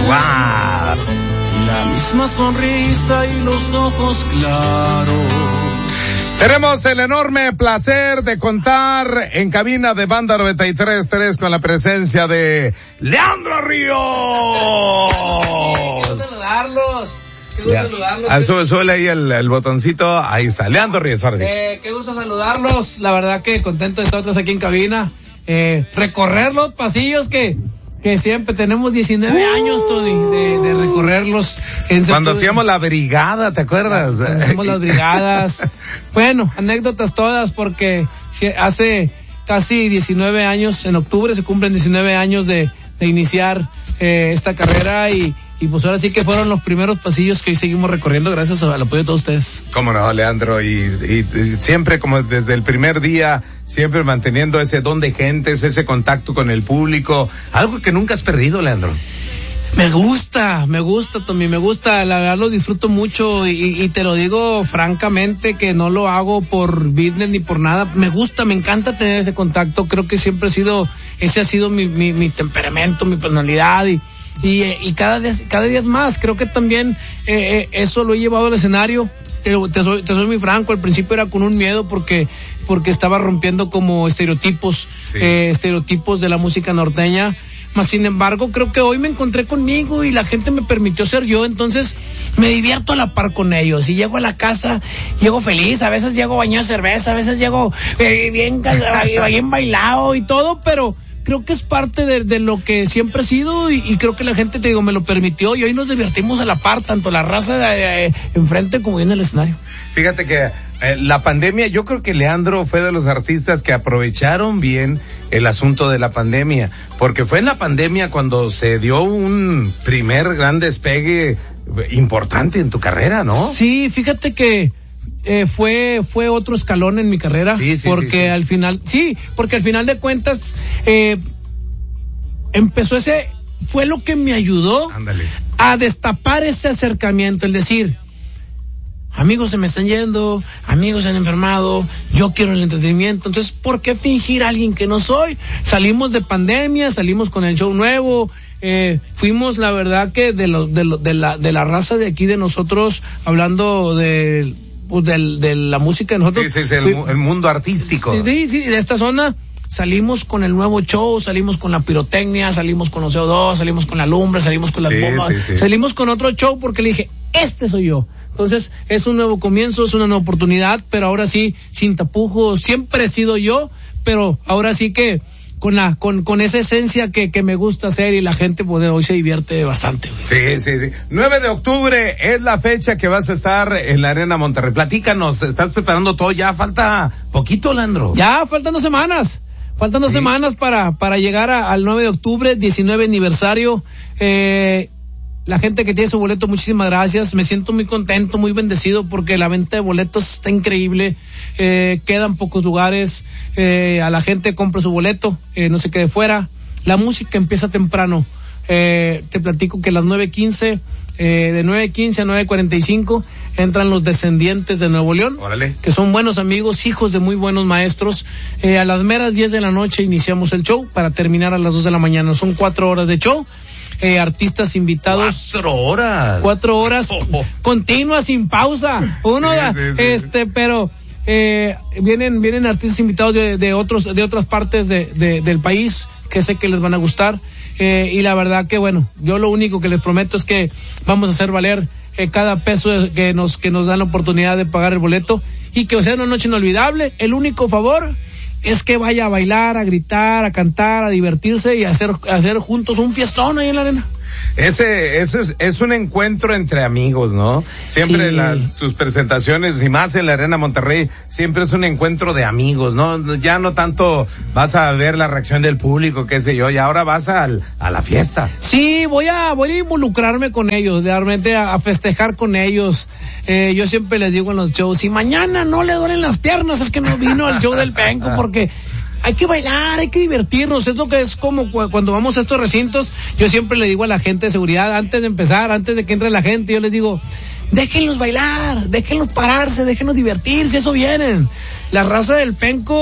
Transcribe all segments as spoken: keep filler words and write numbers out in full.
¡Wow! La misma sonrisa y los ojos claros. Tenemos el enorme placer de contar en cabina de Banda noventa y tres punto tres con la presencia de Leandro Ríos. ¡Qué gusto saludarlos! ¡Qué gusto saludarlos! Ah, sube, sube ahí el, el botoncito, ahí está, Leandro Ríos. Eh, ¡Qué gusto saludarlos! La verdad que contento de estar otra vez aquí en cabina. Eh, recorrer los pasillos que... que siempre tenemos diecinueve uh, años, Tony, de, de recorrerlos. En cuando sector... hacíamos la brigada, ¿te acuerdas? Cuando hacíamos las brigadas. Bueno, anécdotas todas, porque hace casi diecinueve años, en octubre se cumplen diecinueve años de, de iniciar eh, esta carrera y, y pues ahora sí que fueron los primeros pasillos que hoy seguimos recorriendo gracias al apoyo de todos ustedes. Cómo no, Leandro, y, y, y siempre como desde el primer día, siempre manteniendo ese don de gentes, ese contacto con el público, algo que nunca has perdido, Leandro. Me gusta, me gusta, Tommy, me gusta, la verdad lo disfruto mucho y, y te lo digo francamente que no lo hago por business ni por nada, me gusta, me encanta tener ese contacto, creo que siempre ha sido, ese ha sido mi, mi, mi temperamento, mi personalidad y, y, y cada día, cada día es más, creo que también eh, eh, eso lo he llevado al escenario. Te, te, soy, te soy muy franco, al principio era con un miedo porque porque estaba rompiendo como estereotipos, sí. eh, estereotipos de la música norteña, mas sin embargo creo que hoy me encontré conmigo y la gente me permitió ser yo, entonces me divierto a la par con ellos y llego a la casa, llego feliz, a veces llego bañado de cerveza, a veces llego eh, bien, bien bailado y todo, pero creo que es parte de, de lo que siempre he sido y, y creo que la gente, te digo, me lo permitió y hoy nos divertimos a la par, tanto la raza de, eh, enfrente como en el escenario. Fíjate que eh, la pandemia, yo creo que Leandro fue de los artistas que aprovecharon bien el asunto de la pandemia, porque fue en la pandemia cuando se dio un primer gran despegue importante en tu carrera, ¿no? Sí, fíjate que Eh, fue fue otro escalón en mi carrera, sí, sí, porque sí, sí. al final, sí, porque al final de cuentas eh, empezó ese, fue lo que me ayudó Ándale. a destapar ese acercamiento, el decir, amigos se me están yendo, amigos se han enfermado, yo quiero el entretenimiento, entonces ¿por qué fingir a alguien que no soy? Salimos de pandemia, salimos con el show nuevo, eh, fuimos la verdad que de lo, de lo, de la de la raza de aquí de nosotros, hablando de pues de, de la música de nosotros. Sí, sí, sí, el, fui, el mundo artístico. Sí, sí, sí, de esta zona salimos con el nuevo show, salimos con la pirotecnia, salimos con los C O dos, salimos con la lumbre, salimos con las sí, bombas, sí, sí. salimos con otro show porque le dije, este soy yo. Entonces, es un nuevo comienzo, es una nueva oportunidad, pero ahora sí, sin tapujos, siempre he sido yo, pero ahora sí que con la con con esa esencia que que me gusta hacer y la gente pues hoy se divierte bastante. Güey. Sí, sí, sí. nueve de octubre es la fecha que vas a estar en la Arena Monterrey. Platícanos, ¿estás preparando todo? Ya falta poquito, Leandro. Ya faltan dos semanas. Faltan dos sí. semanas para para llegar a, al nueve de octubre, diecinueve aniversario. Eh La gente que tiene su boleto, muchísimas gracias. Me siento muy contento, muy bendecido porque la venta de boletos está increíble. Eh, quedan pocos lugares. Eh, a la gente compra su boleto, eh, no se quede fuera. La música empieza temprano. Eh, te platico que a las nueve quince, eh, de nueve quince a nueve cuarenta y cinco, entran los Descendientes de Nuevo León. Órale. Que son buenos amigos, hijos de muy buenos maestros. Eh, a las meras diez de la noche iniciamos el show para terminar a las dos de la mañana. Son cuatro horas de show. Eh, artistas invitados. Cuatro horas. Cuatro horas oh, oh. continuas, sin pausa. Uno, sí, sí, sí, este, sí. pero eh, vienen vienen artistas invitados de, de otros de otras partes de, de del país que sé que les van a gustar. Eh, y la verdad que bueno, yo lo único que les prometo es que vamos a hacer valer eh, cada peso que nos que nos dan la oportunidad de pagar el boleto y que sea una noche inolvidable. El único favor es que vaya a bailar, a gritar, a cantar, a divertirse y a hacer, a hacer juntos un fiestón ahí en la arena. Ese, ese es, es un encuentro entre amigos, ¿no? Siempre sí. las, tus presentaciones, y más en la Arena Monterrey, siempre es un encuentro de amigos, ¿no? Ya no tanto vas a ver la reacción del público, qué sé yo, y ahora vas al, a la fiesta. Sí, voy a, voy a involucrarme con ellos, realmente a, a festejar con ellos. Eh, yo siempre les digo en los shows, si mañana no le duelen las piernas, es que no vino al show del Penco, porque hay que bailar, hay que divertirnos, es lo que es como cuando vamos a estos recintos. Yo siempre le digo a la gente de seguridad, antes de empezar, antes de que entre la gente, yo les digo, déjenlos bailar, déjenlos pararse, déjenlos divertirse, eso vienen. La raza del Penco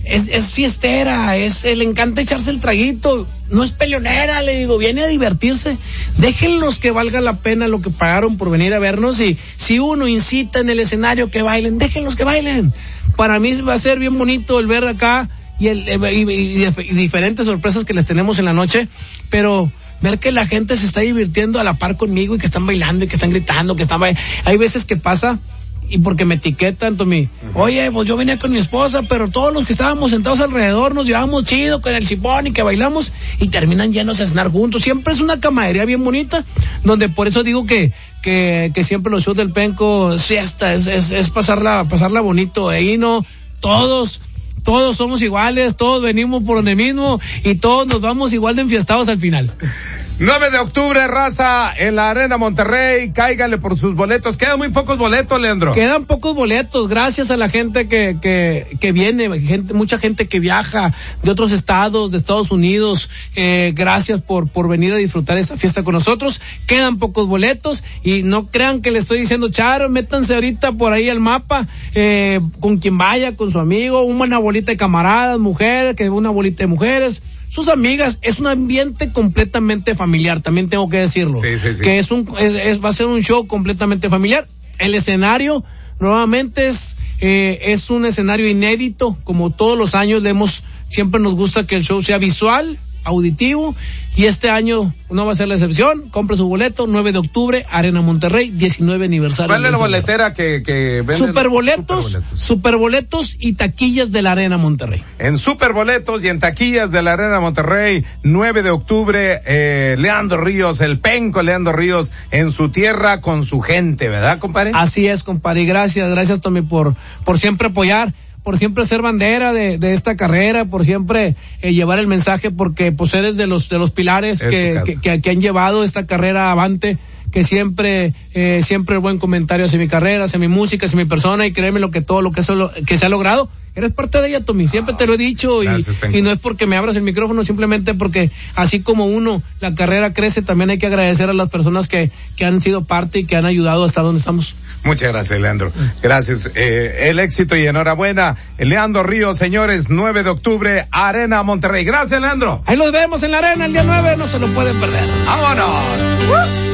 es, es fiestera, es, le encanta echarse el traguito, no es peleonera, le digo, viene a divertirse, déjenlos que valga la pena lo que pagaron por venir a vernos, y si uno incita en el escenario que bailen, déjenlos que bailen. Para mí va a ser bien bonito el ver acá y, el, y, y, y diferentes sorpresas que les tenemos en la noche, pero ver que la gente se está divirtiendo a la par conmigo y que están bailando y que están gritando, que están bailando. Hay veces que pasa, y porque me etiquetan, Tommy, oye, pues yo venía con mi esposa, pero todos los que estábamos sentados alrededor nos llevamos chido con el chipón y que bailamos, y terminan llenos a cenar juntos. Siempre es una camaradería bien bonita, donde por eso digo que que, que siempre los shows del Penco es fiesta, es, es, es pasarla, pasarla bonito. Ahí no, todos todos somos iguales, todos venimos por donde mismo y todos nos vamos igual de enfiestados al final. nueve de octubre, raza, en la Arena Monterrey, cáigale por sus boletos. Quedan muy pocos boletos, Leandro. Quedan pocos boletos, gracias a la gente que que que viene, gente, mucha gente que viaja de otros estados, de Estados Unidos. Eh, gracias por por venir a disfrutar esta fiesta con nosotros. Quedan pocos boletos y no crean que le estoy diciendo, Charo, métanse ahorita por ahí al mapa, eh, con quien vaya, con su amigo, una bolita de camaradas, mujeres, que una bolita de mujeres, sus amigas. Es un ambiente completamente familiar, también tengo que decirlo. Sí, sí, sí. Que es un, es, es, va a ser un show completamente familiar. El escenario, nuevamente es, eh, es un escenario inédito, como todos los años le hemos, siempre nos gusta que el show sea visual, auditivo, y este año no va a ser la excepción. Compre su boleto, nueve de octubre, Arena Monterrey, diecinueve aniversario. ¿Cuál es la boletera que, que vende? Superboletos, superboletos, superboletos y taquillas de la Arena Monterrey. En Superboletos y en taquillas de la Arena Monterrey, nueve de octubre, eh, Leandro Ríos, el Penco Leandro Ríos, en su tierra con su gente, ¿verdad, compadre? Así es, compadre, y gracias, gracias, Tommy, por, por siempre apoyar, por siempre ser bandera de, de esta carrera, por siempre eh, llevar el mensaje, porque pues eres de los de los pilares que, que, que, que han llevado esta carrera avante, que siempre eh, siempre el buen comentario hacia mi carrera, hacia mi música, hacia mi persona, y créeme lo que todo lo que, eso, lo, que se ha logrado, eres parte de ella, Tommy, siempre oh, te lo he dicho, gracias, y, y no es porque me abras el micrófono, simplemente porque así como uno, la carrera crece, también hay que agradecer a las personas que, que han sido parte y que han ayudado hasta donde estamos. Muchas gracias, Leandro. Gracias. Eh, el éxito y enhorabuena. Leandro Ríos, señores, nueve de octubre, Arena Monterrey. Gracias, Leandro. Ahí los vemos en la arena el día nueve, no se lo pueden perder. ¡Vámonos! ¡Uh!